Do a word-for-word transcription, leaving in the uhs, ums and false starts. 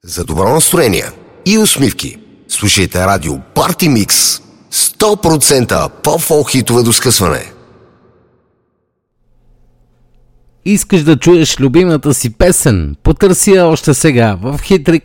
За добро настроение и усмивки слушайте радио Party Mix. сто процента по-фолк хитове до скъсване. Искаш да чуеш любимата си песен? Потърси я още сега в Hit Request